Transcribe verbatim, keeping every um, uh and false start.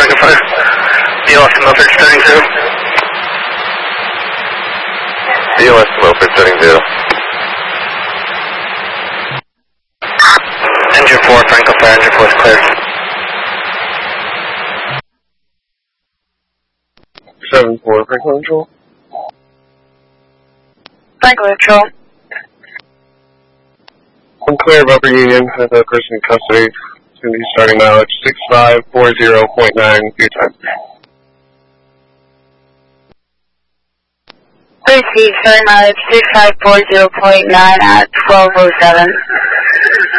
Tango five. D L S to Milford starting zero. D L S to Milford starting zero. Engine four, Franco Fire, engine four is clear. seven four, Franklin Control. Franklin Control. I'm clear of Upper Union. I have a person in custody. It's going to be starting mileage six five four zero point nine your time. Receive, starting mileage six five four zero point nine at twelve oh seven.